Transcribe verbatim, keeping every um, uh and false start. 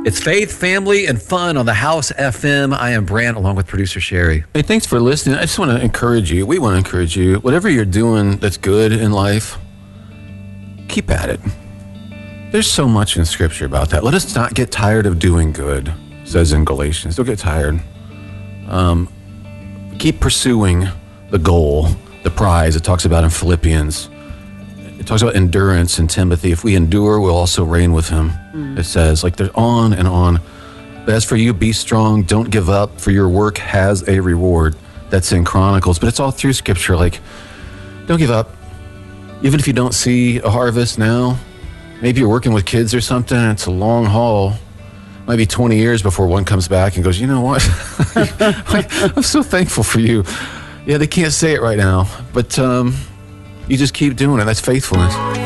It's faith, family, and fun on the House F M. I am Brant, along with producer Sherry. Hey, thanks for listening. I just want to encourage you. We want to encourage you. Whatever you're doing that's good in life, keep at it. There's so much in Scripture about that. Let us not get tired of doing good, it says in Galatians. Don't get tired. Um, keep pursuing the goal, the prize it talks about in Philippians. It talks about endurance in Timothy. If we endure, we'll also reign with him. Mm. It says, like, there's on and on. But as for you, be strong. Don't give up, for your work has a reward. That's in Chronicles. But it's all through Scripture. Like, don't give up. Even if you don't see a harvest now, maybe you're working with kids or something, and it's a long haul. Might be twenty years before one comes back and goes, you know what? I'm so thankful for you. Yeah, they can't say it right now, but um, you just keep doing it. That's faithfulness.